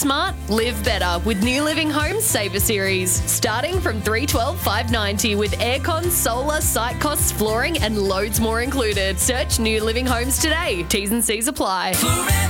Smart, live better with New Living Homes Saver Series. Starting from $312,590 with aircon, solar, site costs, flooring and loads more included. Search New Living Homes today. T's and C's apply. Forever.